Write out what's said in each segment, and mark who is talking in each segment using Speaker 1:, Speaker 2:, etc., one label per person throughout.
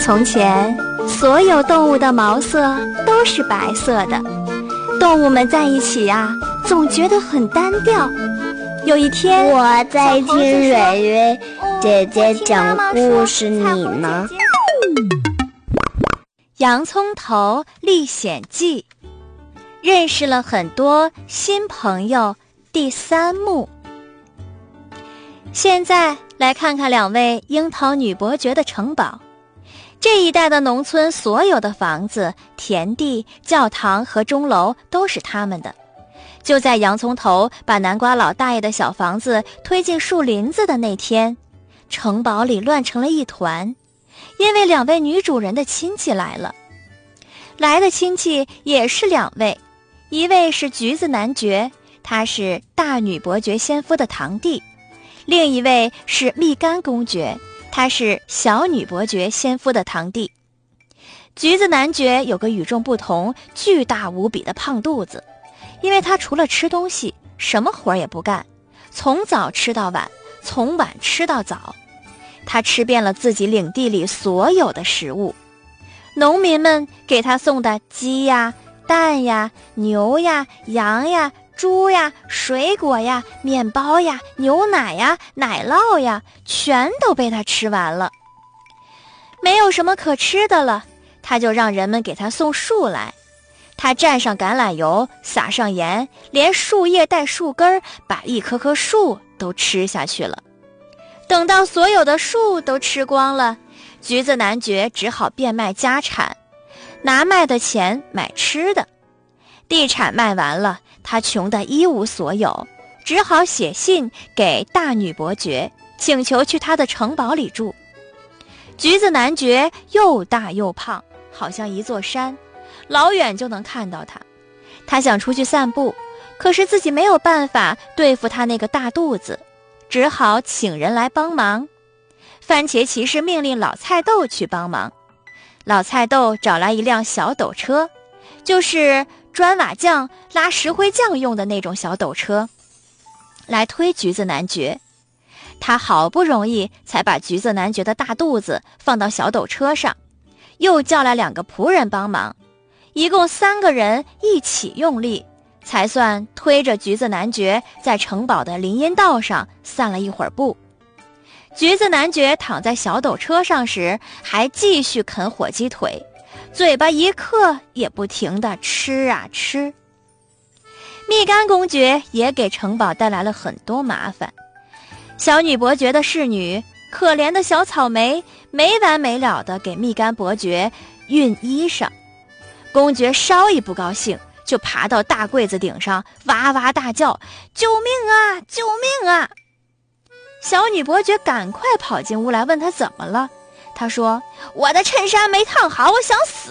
Speaker 1: 从前，所有动物的毛色都是白色的，动物们在一起呀，总觉得很单调。有一天，
Speaker 2: 我在听蕊蕊姐姐讲故事，你呢？
Speaker 1: 洋葱头历险记，认识了很多新朋友，第3幕。现在来看看2位樱桃女伯爵的城堡。这一带的农村所有的房子、田地、教堂和钟楼都是他们的。就在洋葱头把南瓜老大爷的小房子推进树林子的那天，城堡里乱成了一团，因为2位女主人的亲戚来了。来的亲戚也是2位，一位是橘子男爵，他是大女伯爵先夫的堂弟；另一位是蜜柑公爵，他是小女伯爵先夫的堂弟。橘子男爵有个与众不同、巨大无比的胖肚子，因为他除了吃东西，什么活也不干，从早吃到晚，从晚吃到早。他吃遍了自己领地里所有的食物。农民们给他送的鸡呀、蛋呀、牛呀、羊呀、猪呀、水果呀、面包呀、牛奶呀、奶酪呀，全都被他吃完了。没有什么可吃的了，他就让人们给他送树来。他蘸上橄榄油，撒上盐，连树叶带树根，把一棵棵树都吃下去了。等到所有的树都吃光了，橘子男爵只好变卖家产，拿卖的钱买吃的。地产卖完了，他穷得一无所有，只好写信给大女伯爵，请求去他的城堡里住。橘子男爵又大又胖，好像一座山，老远就能看到他。他想出去散步，可是自己没有办法对付他那个大肚子，只好请人来帮忙。番茄骑士命令老菜豆去帮忙。老菜豆找来一辆小斗车，就是砖瓦匠拉石灰匠用的那种小斗车，来推橘子男爵。他好不容易才把橘子男爵的大肚子放到小斗车上，又叫来2个仆人帮忙，一共3个人一起用力，才算推着橘子男爵在城堡的林荫道上散了一会儿步。橘子男爵躺在小斗车上时，还继续啃火鸡腿，嘴巴一刻也不停地吃啊吃。蜜柑公爵也给城堡带来了很多麻烦。小女伯爵的侍女，可怜的小草莓，没完没了地给蜜柑伯爵熨衣裳。公爵稍一不高兴，就爬到大柜子顶上，哇哇大叫：“救命啊！救命啊！”小女伯爵赶快跑进屋来问他怎么了。他说：“我的衬衫没烫好，我想死。”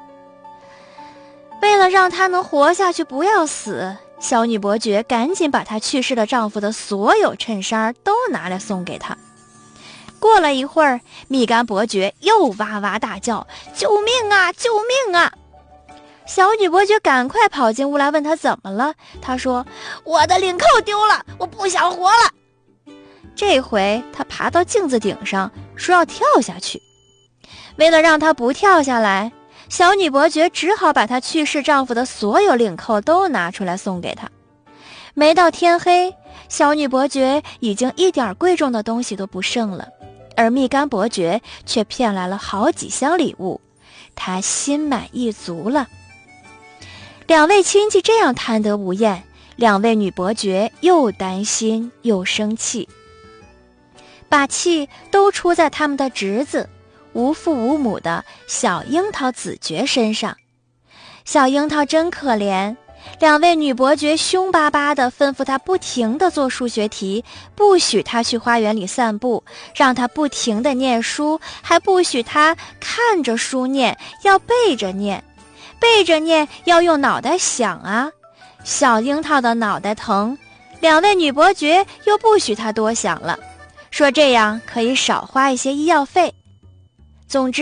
Speaker 1: 为了让她能活下去不要死，小女伯爵赶紧把她去世的丈夫的所有衬衫都拿来送给她。过了一会儿，蜜柑伯爵又哇哇大叫：“救命啊！救命啊！”小女伯爵赶快跑进屋来问他怎么了。他说：“我的领扣丢了，我不想活了。”这回他爬到镜子顶上，说要跳下去。为了让他不跳下来，小女伯爵只好把她去世丈夫的所有领扣都拿出来送给他。没到天黑，小女伯爵已经一点贵重的东西都不剩了，而蜜柑伯爵却骗来了好几箱礼物，他心满意足了。2位亲戚这样贪得无厌，2位女伯爵又担心又生气，把气都出在他们的侄子无父无母的小樱桃子爵身上。小樱桃真可怜，2位女伯爵凶巴巴地吩咐她不停地做数学题，不许她去花园里散步，让她不停地念书，还不许她看着书念，要背着念。背着念要用脑袋想啊，小樱桃的脑袋疼，2位女伯爵又不许她多想了，说这样可以少花一些医药费。总之